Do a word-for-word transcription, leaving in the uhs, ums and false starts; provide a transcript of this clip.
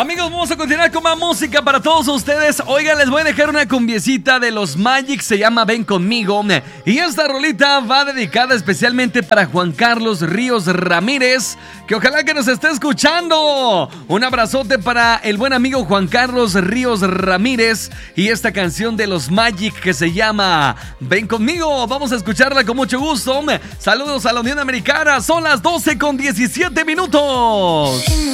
Amigos, vamos a continuar con más música para todos ustedes. Oigan, les voy a dejar una cumbiecita de los Magic, se llama Ven Conmigo. Y esta rolita va dedicada especialmente para Juan Carlos Ríos Ramírez, que ojalá que nos esté escuchando. Un abrazote para el buen amigo Juan Carlos Ríos Ramírez y esta canción de los Magic que se llama Ven Conmigo. Vamos a escucharla con mucho gusto. Saludos a la Unión Americana, son las doce con diecisiete minutos.